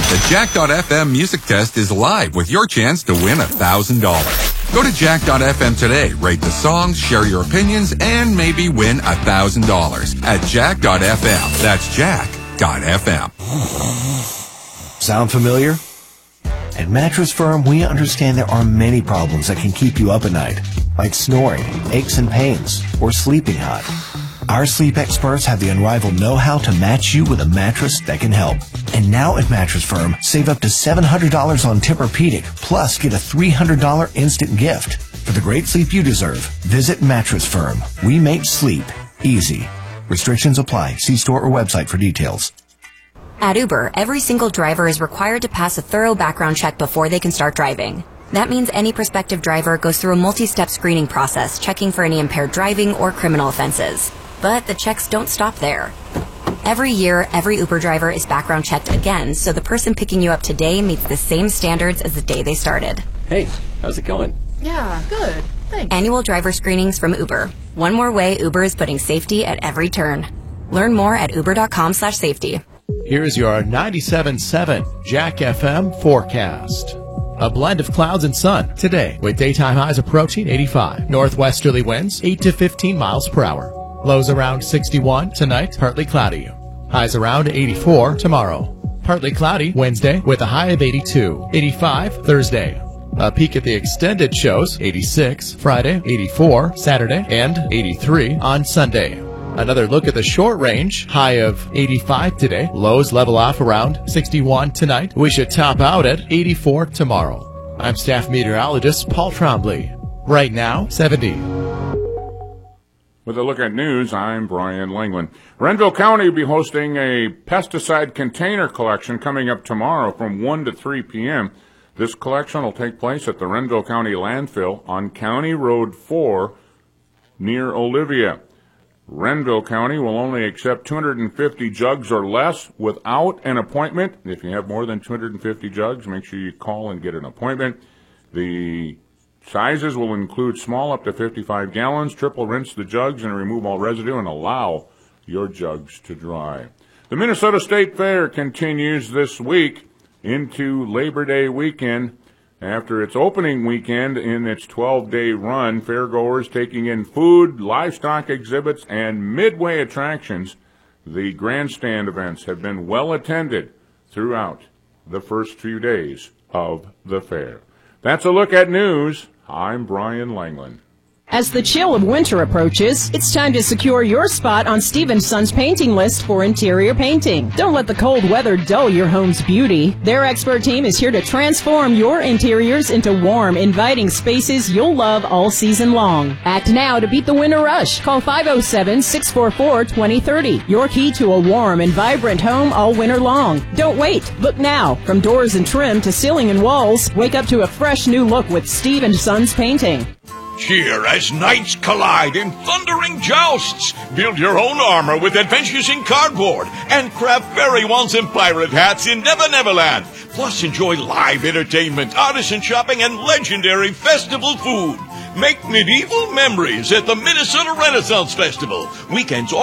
The Jack.fm music test is live with your chance to win $1,000. Go to Jack.fm today, rate the songs, share your opinions, and maybe win $1,000 at Jack.fm. That's Jack.fm. Sound familiar? At Mattress Firm, we understand there are many problems that can keep you up at night, like snoring, aches and pains, or sleeping hot. Our sleep experts have the unrivaled know-how to match you with a mattress that can help. And now at Mattress Firm, save up to $700 on Tempur-Pedic, plus get a $300 instant gift. For the great sleep you deserve, visit Mattress Firm. We make sleep easy. Restrictions apply. See store or website for details. At Uber, every single driver is required to pass a thorough background check before they can start driving. That means any prospective driver goes through a multi-step screening process, checking for any impaired driving or criminal offenses. But the checks don't stop there. Every year, every Uber driver is background checked again, so the person picking you up today meets the same standards as the day they started. Hey, how's it going? Yeah, good. Thanks. Annual driver screenings from Uber. One more way Uber is putting safety at every turn. Learn more at uber.com/safety. Here's your 97.7 Jack FM forecast. A blend of clouds and sun today with daytime highs approaching 85. Northwesterly winds 8 to 15 miles per hour. Lows around 61 tonight, partly cloudy. Highs around 84 tomorrow. Partly cloudy Wednesday with a high of 82. 85 Thursday. A peek at the extended shows, 86 Friday, 84 Saturday, and 83 on Sunday. Another look at the short range, high of 85 today. Lows level off around 61 tonight. We should top out at 84 tomorrow. I'm staff meteorologist Paul Trombley. Right now, 70. With a look at news, I'm Brian Langland. Renville County will be hosting a pesticide container collection coming up tomorrow from 1 to 3 p.m. This collection will take place at the Renville County Landfill on County Road 4 near Olivia. Renville County will only accept 250 jugs or less without an appointment. If you have more than 250 jugs, make sure you call and get an appointment. The sizes will include small up to 55 gallons, triple rinse the jugs and remove all residue and allow your jugs to dry. The Minnesota State Fair continues this week into Labor Day weekend. After its opening weekend in its 12-day run, fairgoers taking in food, livestock exhibits, and midway attractions, the grandstand events have been well attended throughout the first few days of the fair. That's a look at news. I'm Brian Langland. As the chill of winter approaches, it's time to secure your spot on Steve & Sons painting list for interior painting. Don't let the cold weather dull your home's beauty. Their expert team is here to transform your interiors into warm, inviting spaces you'll love all season long. Act now to beat the winter rush. Call 507-644-2030. Your key to a warm and vibrant home all winter long. Don't wait. Book now. From doors and trim to ceiling and walls, wake up to a fresh new look with Steve & Sons painting. Cheer as knights collide in thundering jousts. Build your own armor with Adventures in Cardboard and craft fairy wands and pirate hats in Never Neverland. Plus enjoy live entertainment, artisan shopping, and legendary festival food. Make medieval memories at the Minnesota Renaissance Festival. Weekends